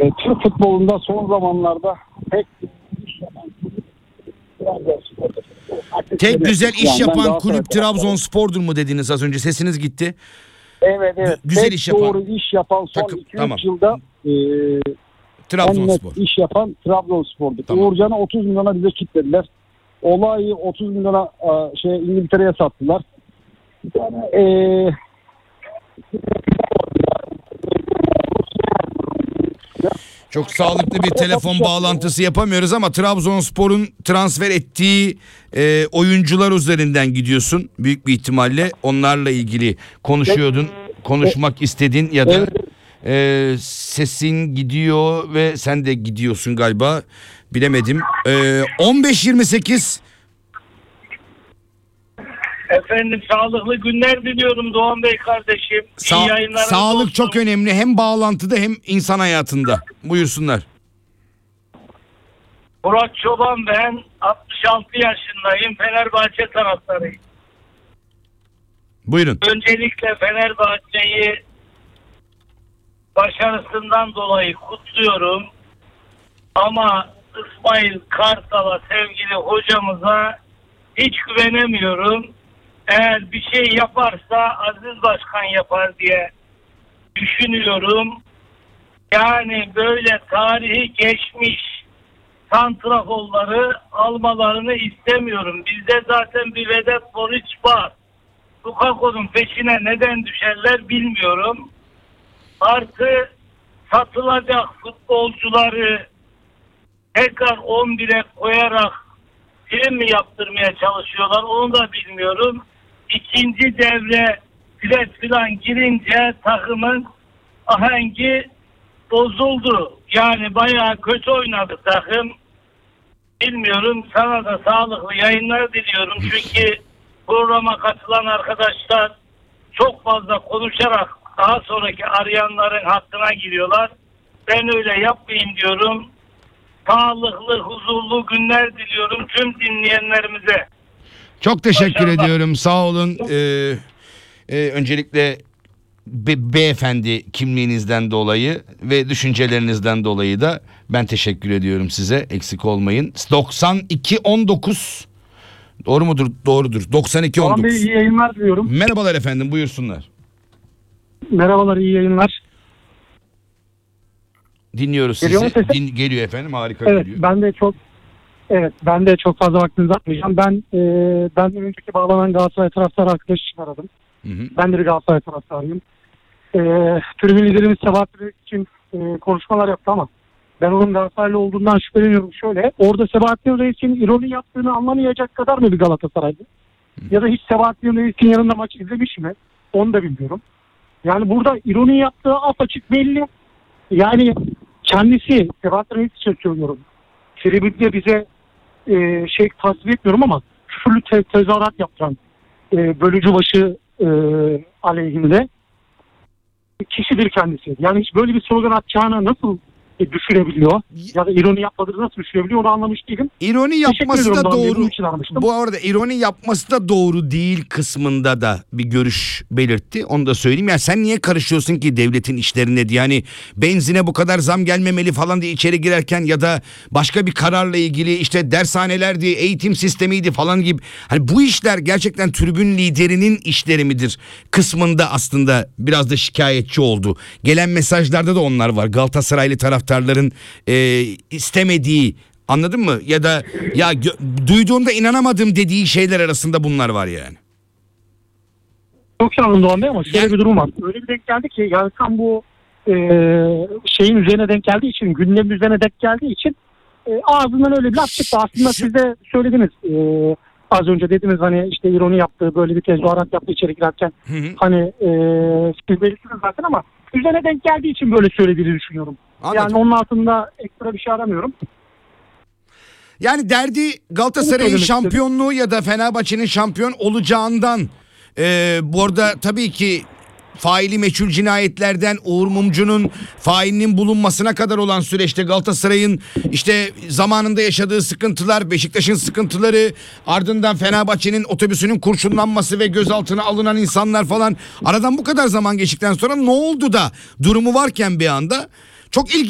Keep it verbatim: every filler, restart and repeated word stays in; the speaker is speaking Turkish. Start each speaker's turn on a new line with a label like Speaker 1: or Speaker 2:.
Speaker 1: Türk futbolunda son zamanlarda pek iş yapan Trabzonspor'dur.
Speaker 2: Tek güzel iş
Speaker 1: Yani ben
Speaker 2: yapan
Speaker 1: Galatasaray
Speaker 2: kulüp
Speaker 1: taraftarıyım.
Speaker 2: Trabzonspor'dur mu dediniz az önce? Sesiniz gitti.
Speaker 1: Evet evet.
Speaker 2: Güzel
Speaker 1: Tek
Speaker 2: iş yapan.
Speaker 1: doğru iş yapan son
Speaker 2: Takım,
Speaker 1: iki üç
Speaker 2: tamam.
Speaker 1: yılda e, en net
Speaker 2: Trabzonspor.
Speaker 1: iş yapan Trabzonspor'dur.
Speaker 2: Tamam.
Speaker 1: Uğurcan'ı otuz milyona bize kilitlediler. Olayı otuz milyona e, şey İngiltere'ye sattılar. Bir tane e,
Speaker 2: Çok sağlıklı bir telefon bağlantısı yapamıyoruz ama Trabzonspor'un transfer ettiği e, oyuncular üzerinden gidiyorsun. Büyük bir ihtimalle onlarla ilgili konuşuyordun, konuşmak istedin ya da e, sesin gidiyor ve sen de gidiyorsun galiba. Bilemedim. E, on beş yirmi sekiz
Speaker 3: Efendim sağlıklı günler diliyorum Doğan Bey kardeşim.
Speaker 2: Sa-
Speaker 3: İyi yayınlar
Speaker 2: sağlık
Speaker 3: olsun.
Speaker 2: çok önemli hem bağlantıda hem insan hayatında. Buyursunlar.
Speaker 3: Murat Çoban ben altmış altı yaşındayım. Fenerbahçe taraftarıyım.
Speaker 2: Buyurun.
Speaker 3: Öncelikle Fenerbahçe'yi başarısından dolayı kutluyorum. Ama İsmail Kartal'a sevgili hocamıza hiç güvenemiyorum. Eğer bir şey yaparsa Aziz Başkan yapar diye düşünüyorum. Yani böyle tarihi geçmiş santraforları almalarını istemiyorum. Bizde zaten bir Vedat Muriç var. Lukaku'nun peşine neden düşerler bilmiyorum. Artı satılacak futbolcuları tekrar on bire koyarak film mi yaptırmaya çalışıyorlar onu da bilmiyorum. İkinci devre pres filan girince takımın ahengi bozuldu. Yani bayağı kötü oynadı takım. Bilmiyorum, sana da sağlıklı yayınlar diliyorum. Çünkü programa katılan arkadaşlar çok fazla konuşarak daha sonraki arayanların hakkına giriyorlar. Ben öyle yapmayayım diyorum. Sağlıklı, huzurlu günler diliyorum tüm dinleyenlerimize.
Speaker 2: Çok teşekkür
Speaker 3: Başarılar.
Speaker 2: ediyorum. Sağ olun. Ee, e, öncelikle be- beyefendi kimliğinizden dolayı ve düşüncelerinizden dolayı da ben teşekkür ediyorum size. Eksik olmayın. doksan iki on dokuz doğru mudur? Doğrudur. doksan iki on
Speaker 4: Doğan Bey
Speaker 2: dokuz.
Speaker 4: iyi yayınlar diliyorum.
Speaker 2: Merhabalar efendim, buyursunlar.
Speaker 4: Merhabalar, iyi yayınlar.
Speaker 2: Dinliyoruz sizi.
Speaker 4: Geliyor mu sesim?
Speaker 2: Din- geliyor efendim, harika
Speaker 4: Evet,
Speaker 2: geliyor.
Speaker 4: ben de çok evet ben de çok fazla vaktinizi almayacağım. Ben e, benden önceki bağlanan Galatasaray taraftarı arkadaş için aradım.
Speaker 2: Hı hı.
Speaker 4: Ben de bir Galatasaray taraftarıyım. E, tribün liderimiz Sebahat Bey için e, konuşmalar yaptı ama ben onun Galatasaraylı olduğundan şüpheleniyorum. Şöyle, orada Sebahattin Reis'in ironi yaptığını anlamayacak kadar mı bir Galatasaraylı? Ya da hiç Sebahattin Reis'in yanında maç izlemiş mi? Onu da bilmiyorum. Yani burada ironi yaptığı apaçık belli. Yani kendisi Sebahattin Reis için söylüyorum. Tribünde bize e, şey tasvip etmiyorum ama küfürlü te- tezahürat yaptıran e, bölücü başı e, aleyhinde kişidir kendisi. Yani hiç böyle bir slogan atacağına nasıl e, düşünebiliyor? Ya da ironi yapmadığını nasıl düşünebiliyor onu anlamış değilim.
Speaker 2: İroni
Speaker 4: Teşekkür
Speaker 2: yapması
Speaker 4: ediyorum
Speaker 2: da
Speaker 4: Doğan Bey,
Speaker 2: doğru.
Speaker 4: bunun için aramıştım.
Speaker 2: Bu arada ironi yapması da doğru değil kısmında da bir görüş belirtti. Onu da söyleyeyim. Yani sen niye karışıyorsun ki devletin işlerine diye? Yani benzine bu kadar zam gelmemeli falan diye içeri girerken ya da başka bir kararla ilgili işte dershanelerdi, eğitim sistemiydi falan gibi. Hani bu işler gerçekten tribün liderinin işleri midir kısmında aslında biraz da şikayetçi oldu. Gelen mesajlarda da onlar var. Galatasaraylı taraftarların e, istemediği, anladın mı? Ya da ya gö- duyduğumda inanamadım dediği şeyler arasında bunlar var yani.
Speaker 4: Çok sağ olun Doğan Bey ama şöyle
Speaker 2: Yani-
Speaker 4: bir durum var. Öyle bir denk geldi ki yani tam bu e, şeyin üzerine denk geldiği için, gündemin üzerine denk geldiği için e, ağzından öyle bir laf çıktı. Aslında siz de söylediniz. E, az önce dediniz hani işte ironi yaptığı, böyle bir tezahürat yaptığı içeri girerken.
Speaker 2: Hı hı.
Speaker 4: Hani e, siz belirttiniz zaten ama üzerine denk geldiği için böyle söylediğini düşünüyorum.
Speaker 2: Anladım.
Speaker 4: Yani onun altında ekstra bir şey aramıyorum.
Speaker 2: Yani derdi Galatasaray'ın
Speaker 4: Bunu söylemek
Speaker 2: şampiyonluğu ya da Fenerbahçe'nin şampiyon olacağından. Ee, bu arada tabii ki faili meçhul cinayetlerden Uğur Mumcu'nun failinin bulunmasına kadar olan süreçte Galatasaray'ın işte zamanında yaşadığı sıkıntılar, Beşiktaş'ın sıkıntıları, ardından Fenerbahçe'nin otobüsünün kurşunlanması ve gözaltına alınan insanlar falan, aradan bu kadar zaman geçtikten sonra ne oldu da durumu varken bir anda çok ilginç.